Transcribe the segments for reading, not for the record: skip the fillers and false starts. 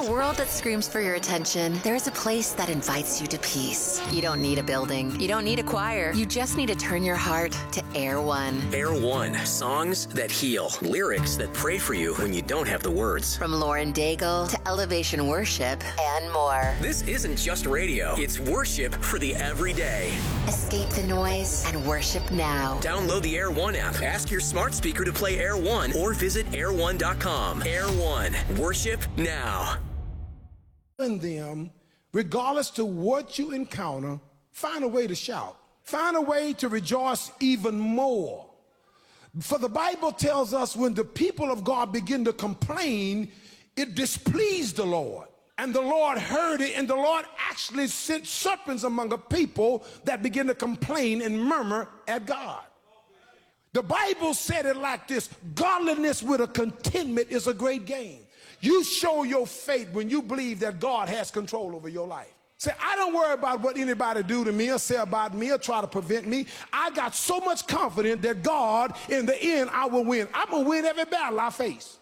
a world that screams for your attention, there's a place that invites you to peace. You don't need a building. You don't need a choir. You just need to turn your heart to Air One. Air One. Songs that heal. Lyrics that pray for you when you don't have the words. From Lauren Daigle to Elevation Worship and more. This isn't just radio. It's worship for the everyday. Escape the noise and worship now. Download the Air One app. Ask your smart speaker to play Air One or visit air1.com. Air One. Worship now. In them, regardless to what you encounter, find a way to shout. Find a way to rejoice even more. For the Bible tells us when the people of God begin to complain, it displeased the Lord. And the Lord heard it, and the Lord actually sent serpents among the people that begin to complain and murmur at God. The Bible said it like this: godliness with a contentment is a great gain. You show your faith when you believe that God has control over your life. Say, I don't worry about what anybody do to me or say about me or try to prevent me. I got so much confidence that God, in the end, I will win. I'm going to win every battle I face.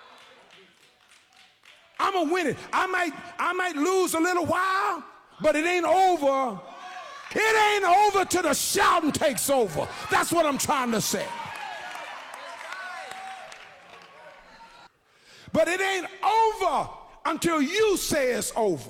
I'm going to win it. I might lose a little while, but it ain't over. It ain't over till the shouting takes over. That's what I'm trying to say. But it ain't over until you say it's over.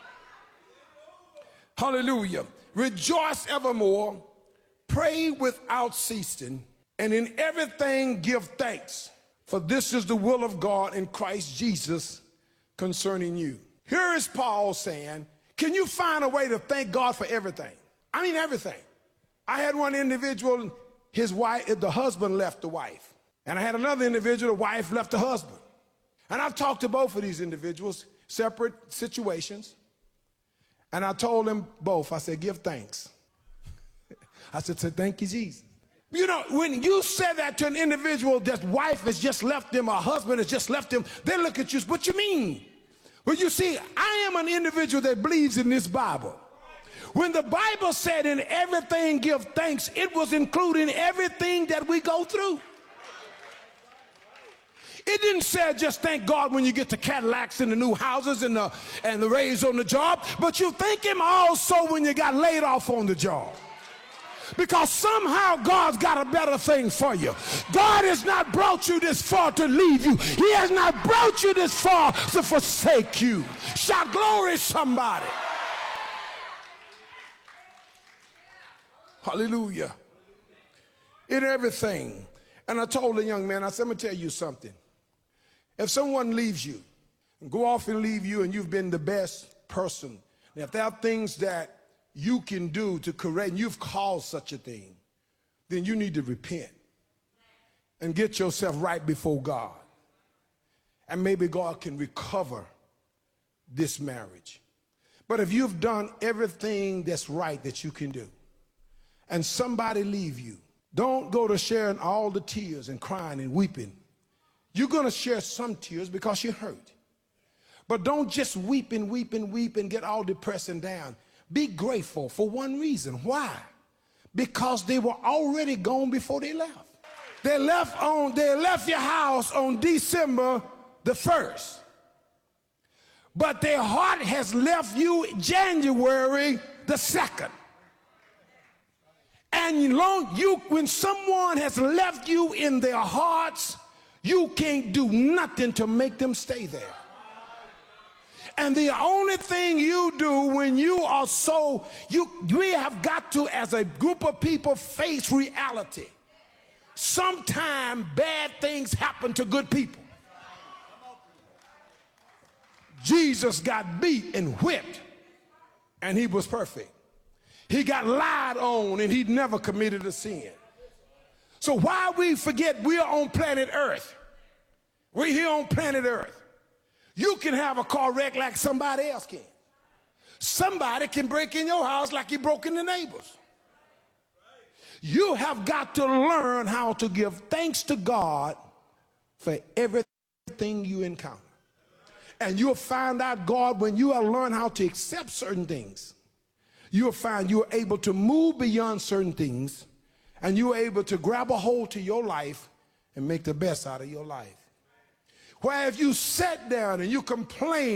Hallelujah. Rejoice evermore. Pray without ceasing. And in everything give thanks. For this is the will of God in Christ Jesus concerning you. Here is Paul saying, can you find a way to thank God for everything? I mean everything. I had one individual, his wife, the husband left the wife. And I had another individual, the wife left the husband. And I've talked to both of these individuals, separate situations. And I told them both, I said, give thanks. I said, thank you, Jesus. You know, when you say that to an individual that wife has just left them or husband has just left them, they look at you, what you mean? Well, you see, I am an individual that believes in this Bible. When the Bible said in everything give thanks, it was including everything that we go through. It didn't say just thank God when you get the Cadillacs and the new houses and the raise on the job, but you thank him also when you got laid off on the job. Because somehow God's got a better thing for you. God has not brought you this far to leave you. He has not brought you this far to forsake you. Shout glory, somebody. Hallelujah. In everything. And I told the young man, I said, let me tell you something. If someone leaves you and go off and leave you and you've been the best person, and if there are things that you can do to correct, and you've caused such a thing, then you need to repent and get yourself right before God. And maybe God can recover this marriage. But if you've done everything that's right that you can do, and somebody leave you, don't go to sharing all the tears and crying and weeping. You're going to share some tears because you're hurt. But don't just weep and weep and weep and get all depressed and down. Be grateful for one reason. Why? Because they were already gone before they left. They left your house on December the 1st. But their heart has left you January the 2nd. And when someone has left you in their hearts, you can't do nothing to make them stay there. And the only thing you do when you are we have got to, as a group of people, face reality. Sometimes bad things happen to good people. Jesus got beat and whipped, and he was perfect. He got lied on, and he never committed a sin. So why we forget we're on planet Earth? We're here on planet Earth. You can have a car wreck like somebody else can. Somebody can break in your house like he broke in the neighbor's. You have got to learn how to give thanks to God for everything you encounter. And you'll find out God, when you have learned how to accept certain things, you'll find you're able to move beyond certain things, and you're able to grab a hold to your life and make the best out of your life. Where if you sat down and you complain